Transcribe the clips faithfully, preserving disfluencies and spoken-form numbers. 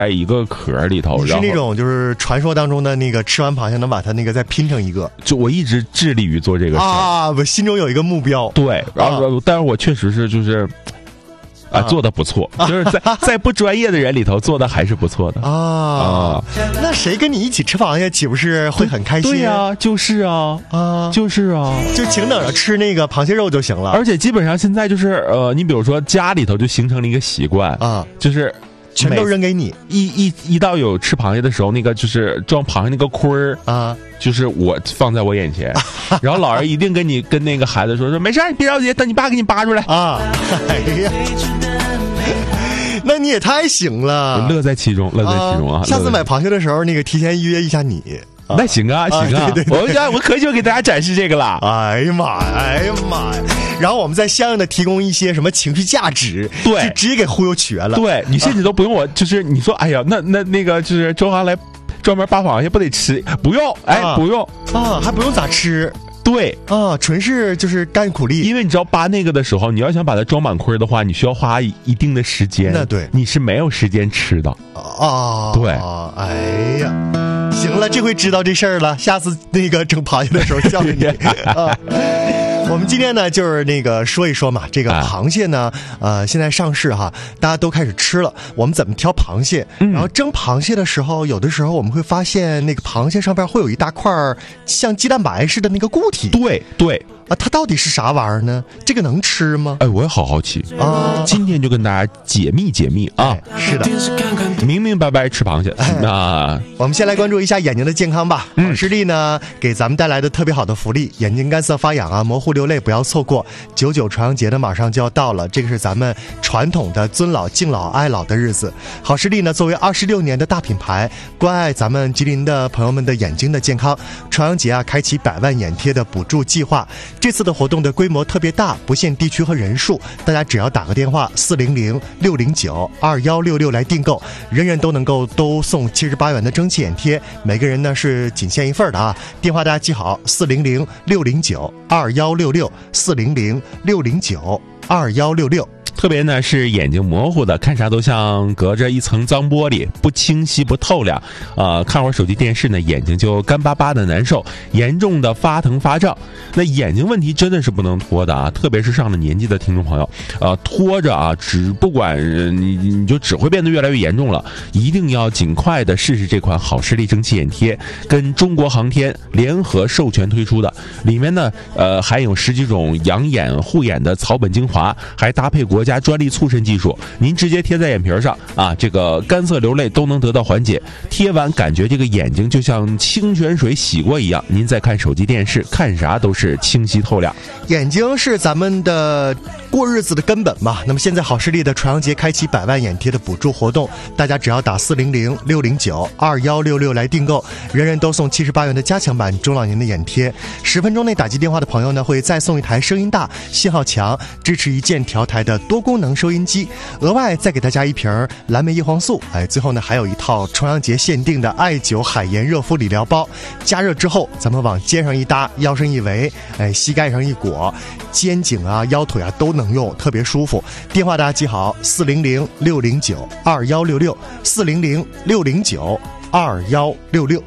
哎一个壳里头。 你是那种就是传说当中的那个吃完螃蟹能把它那个再拼成一个？ 就我一直致力于做这个事啊，我心中有一个目标。 对，然后、啊、但是我确实是就是。啊，做的不错，就是在在不专业的人里头做的还是不错的啊啊！那谁跟你一起吃螃蟹，岂不是会很开心？ 对呀、啊，就是啊啊，就是啊， 就请等着吃那个螃蟹肉就行了。 而且基本上现在就是呃，你比如说家里头就形成了一个习惯啊，就是全都扔给你。 一一一到有吃螃蟹的时候，那个就是装螃蟹那个盔儿啊。就是我放在我眼前，然后老人一定跟你跟那个孩子说说没事你别着急，等你爸给你扒出来啊！哎呀， 那你也太行了， 乐在其中，乐在其中啊！ 下次买螃蟹的时候，那个提前约一下你。 那行啊，行啊， 对对对， 我我可就给大家展示这个了。 哎呀妈呀，哎呀妈呀！然后我们再相应的提供一些什么情绪价值， 对， 就直接给忽悠瘸了。 对你甚至都不用我，就是你说，哎呀，那那那个就是周航来。专门扒螃蟹不得吃，不用，哎，啊、不用啊，还不用咋吃？ 对啊，纯是就是干苦力。 因为你知道扒那个的时候，你要想把它装满盔的话，你需要花一定的时间。 那对， 你是没有时间吃的啊。 对， 哎呀，行了，这回知道这事儿了，下次那个整螃蟹的时候叫你啊。我们今天呢，就是那个说一说嘛，这个螃蟹呢，呃，现在上市哈，大家都开始吃了。我们怎么挑螃蟹？然后蒸螃蟹的时候，有的时候我们会发现那个螃蟹上边会有一大块像鸡蛋白似的那个固体。 对对。 啊，它到底是啥玩意儿呢？这个能吃吗？ 哎，我也好好奇啊！今天就跟大家解密解密啊！ 哎、是的， 明明白白吃螃蟹。哎、啊， 我们先来关注一下眼睛的健康吧。好视力呢，给咱们带来的特别好的福利，眼睛干涩发痒啊，模糊流泪不要错过。九九重阳节呢，马上就要到了，这个是咱们传统的尊老敬老爱老的日子。好视力呢，作为二十六年的大品牌，关爱咱们吉林的朋友们的眼睛的健康。重阳节啊，开启百万眼贴的补助计划。这次的活动的规模特别大，不限地区和人数，大家只要打个电话四零零六零九二幺六六来订购，人人都能够都送七十八元的蒸汽眼贴，每个人呢是仅限一份的啊。电话大家记好，四零零六零九二幺六六，四零零六零九二幺六六。 特别呢是眼睛模糊的，看啥都像隔着一层脏玻璃，不清晰不透亮啊、呃！看会儿手机电视呢，眼睛就干巴巴的难受，严重的发疼发胀。那眼睛问题真的是不能拖的啊！特别是上了年纪的听众朋友，呃，拖着啊，只不管你你就只会变得越来越严重了。一定要尽快的试试这款好视力蒸汽眼贴，跟中国航天联合授权推出的，里面呢呃含有十几种养眼护眼的草本精华，还搭配国家专利促渗技术，您直接贴在眼皮上啊，这个干涩流泪都能得到缓解。贴完感觉这个眼睛就像清泉水洗过一样，您再看手机电视看啥都是清晰透亮。 眼睛是咱们的过日子的根本嘛。那么现在好视力的重阳节开启百万眼贴的补助活动，大家只要打四零零六零九二幺六六来订购，人人都送七十八元的加强版中老年的眼贴。十分钟内打击电话的朋友呢，会再送一台声音大、信号强、支持一键调台的多功能收音机，额外再给大家一瓶蓝莓叶黄素。哎，最后呢还有一套重阳节限定的艾灸海盐热敷理疗包，加热之后咱们往肩上一搭，腰上一围，哎，膝盖上一裹，肩颈啊腰腿啊都能用，特别舒服。电话大家记好，四零零六零九二幺六六，四零零六零九二幺六六。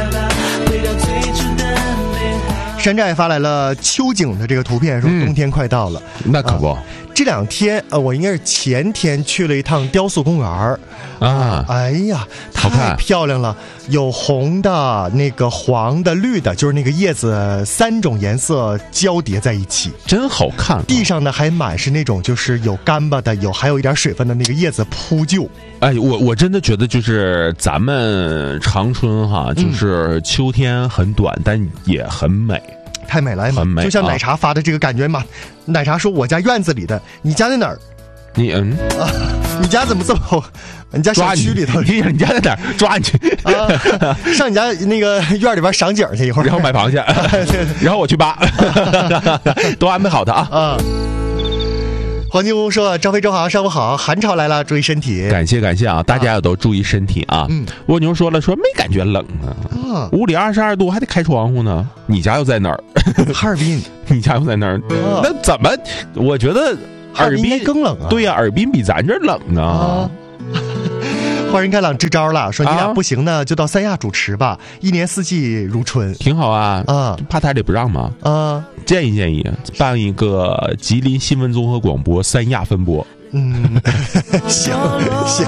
山寨发来了秋景的这个图片，说冬天快到了、 嗯、那可不、啊、 这两天呃，我应该是前天去了一趟雕塑公园啊，哎呀，太漂亮了，有红的、那个黄的、绿的，就是那个叶子三种颜色交叠在一起， 真好看、啊。 地上呢还满是那种就是有干巴的，有还有一点水分的那个叶子铺就。 哎，我我真的觉得就是咱们长春哈，就是秋天很短，嗯、但也很美。 太美了， 很美， 就像奶茶发的这个感觉嘛。啊、奶茶说我家院子里的，你家在哪儿？ 你嗯、啊， 你家怎么这么？你家小区里头？ 你你家在哪儿？抓你去！ 啊、上你家那个院里边赏景去一会儿， 然后买螃蟹，然后我去扒，都安排好的啊。啊黄金屋说：“张飞周航，上午好，寒潮来了，注意身体。” 感谢感谢啊，大家也都注意身体啊。嗯，蜗牛说了，说没感觉冷啊，啊屋里二十二度还得开窗户呢。你家又在哪儿？ 哈尔滨。 你家又在哪儿？啊、那怎么？我觉得哈尔滨更冷啊。 对呀、啊，尔滨比咱这儿冷啊。啊花人开朗支招了，说你俩不行呢，就到三亚主持吧，一年四季如春， 挺好啊。 啊， 怕台里不让吗？ 啊， 建议建议办一个吉林新闻综合广播三亚分播。 嗯，行行。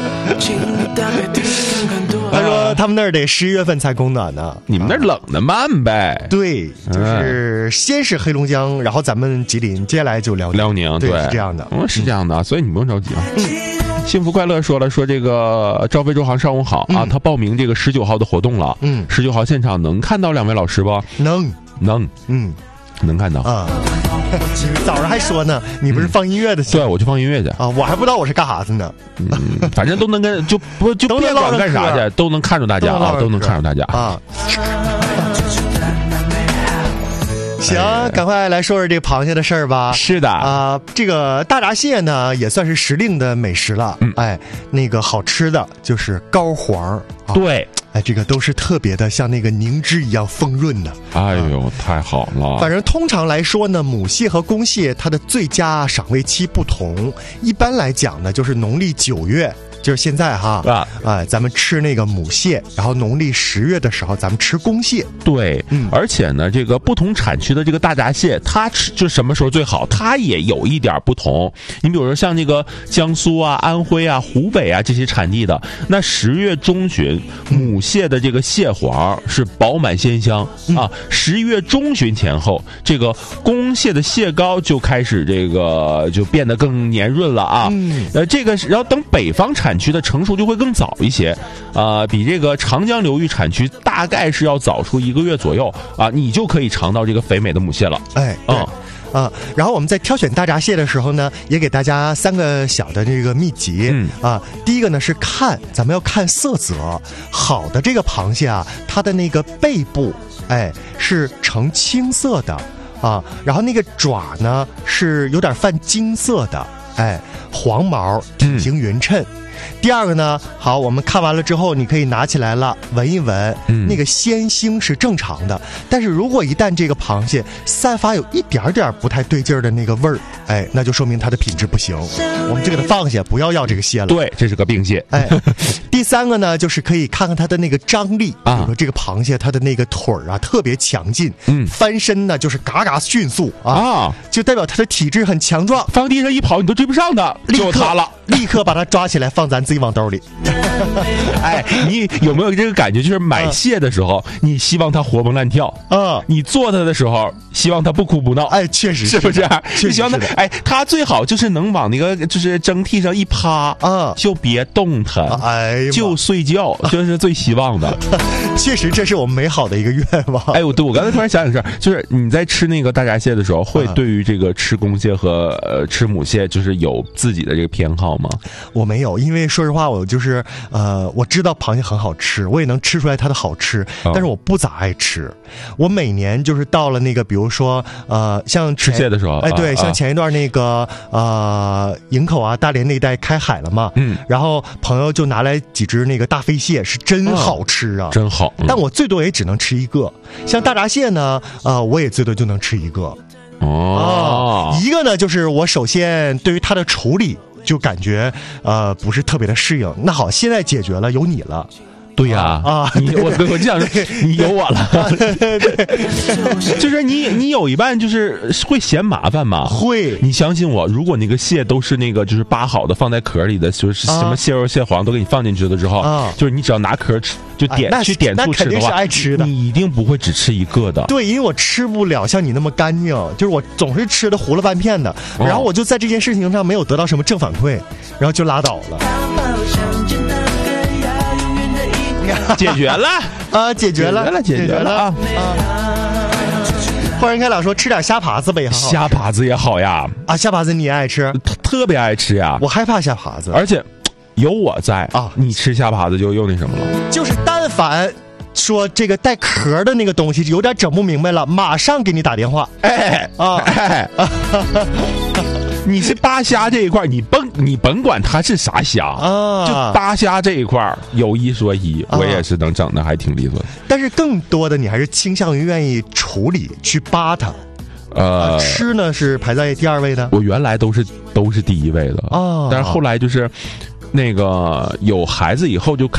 他说他们那儿得十一月份才供暖呢， 你们那儿冷的慢呗。 对，就是先是黑龙江，然后咱们吉林，接下来就辽宁。 辽宁，对， 是这样的， 嗯，是这样的，所以你不用着急啊。 嗯， 幸福快乐说了，说这个赵飞周航上午好啊， 嗯、 他报名这个十九号的活动了。 嗯， 十九号现场能看到两位老师不？ 能， 能， 嗯， 能看到啊。早上还说呢，你不是放音乐的？ 嗯、对，我去放音乐去啊，我还不知道我是干啥子呢。 嗯，反正都能跟就不就别管干啥去，都能看着大家啊，都能看着大家啊。行，赶快来说说这个螃蟹的事儿吧。 是的啊、呃，这个大闸蟹呢也算是时令的美食了。嗯，哎，那个好吃的就是膏黄。 啊、对。 哎，这个都是特别的，像那个凝脂一样丰润的。 哎呦，啊、太好了！ 反正通常来说呢，母蟹和公蟹它的最佳赏味期不同。一般来讲呢，就是农历九月，就是现在哈啊，哎，咱们吃那个母蟹，然后农历十月的时候，咱们吃公蟹。 对，嗯，而且呢，这个不同产区的这个大闸蟹，它吃就什么时候最好，它也有一点不同。你比如说像那个江苏啊、安徽啊、湖北啊这些产地的，那十月中旬母蟹的这个蟹黄是饱满鲜香、嗯、啊，十一月中旬前后，这个公蟹的蟹膏就开始这个就变得更黏润了啊。嗯、呃，这个然后等北方产区的成熟就会更早一些，啊、呃，比这个长江流域产区大概是要早出一个月左右啊，你就可以尝到这个肥美的母蟹了。 哎，嗯。啊，然后我们在挑选大闸蟹的时候呢，也给大家三个小的这个秘籍。嗯啊，第一个呢是看，咱们要看色泽，好的这个螃蟹啊，它的那个背部，哎，是呈青色的啊，然后那个爪呢是有点泛金色的，哎，黄毛，体型匀称。嗯，第二个呢，好，我们看完了之后，你可以拿起来了，闻一闻，嗯、那个鲜腥是正常的。但是如果一旦这个螃蟹散发有一点点不太对劲儿的那个味儿，哎，那就说明它的品质不行，我们就给它放下，不要要这个蟹了。 对，这是个病蟹。 哎，第三个呢，就是可以看看它的那个张力，比如说这个螃蟹它的那个腿儿啊特别强劲，嗯，翻身呢就是嘎嘎迅速啊，啊就代表它的体质很强壮， 放地上一跑你都追不上的，就它了， 立刻把它抓起来放咱自己往兜里。 哎，你有没有这个感觉？就是买蟹的时候，嗯、你希望它活蹦乱跳啊；嗯、你做它的时候，希望它不哭不闹。 哎，确实是不是？ 确实希望它，哎，它最好就是能往那个就是蒸屉上一趴啊，就别动它，哎，就睡觉，这是最希望的。 确实，这是我们美好的一个愿望。 哎，我对我刚才突然想起事儿，就是你在吃那个大闸蟹的时候，会对于这个吃公蟹和呃吃母蟹，就是有自己的这个偏好吗？ 我没有，因为说实话，我就是呃，我知道螃蟹很好吃，我也能吃出来它的好吃，但是我不咋爱吃。我每年就是到了那个，比如说呃，像吃蟹的时候， 哎，对，啊、像前一段那个呃，营口啊、大连那一带开海了嘛，嗯，然后朋友就拿来几只那个大飞蟹，是真好吃啊， 嗯、真好。 但我最多也只能吃一个。像大闸蟹呢，啊、呃，我也最多就能吃一个。 哦， 啊，一个呢，就是我首先对于它的处理就感觉呃不是特别的适应。那好，现在解决了，有你了。 对呀、啊，啊，你我我这样说，你有我了，就是你你有一半就是会嫌麻烦吗？ 会， 你相信我，如果那个蟹都是那个就是扒好的放在壳里的，就是什么蟹肉蟹黄都给你放进去了之后，啊、就是你只要拿壳吃，就点、 啊、 去点醋吃的话， 爱吃的， 你一定不会只吃一个的。 对，因为我吃不了像你那么干净，就是我总是吃的糊了半片的，哦、然后我就在这件事情上没有得到什么正反馈，然后就拉倒了。 解决了啊！解决了， 解决了啊！ 花人开朗说：“吃点虾爬子呗， 虾爬子也好呀！ 啊，虾爬子你也爱吃， 特别爱吃呀！ 我害怕虾爬子， 而且有我在啊，你吃虾爬子就又那什么了。 就是但凡说这个带壳的那个东西有点整不明白了，马上给你打电话。 哎啊！哎你是扒虾这一块，你甭你甭管它是啥虾啊，就扒虾这一块有一说一，我也是能整的还挺利索的。 但是更多的你还是倾向于愿意处理去扒它，呃，吃呢是排在第二位的。 我原来都是都是第一位的啊，但是后来就是。 那个有孩子以后就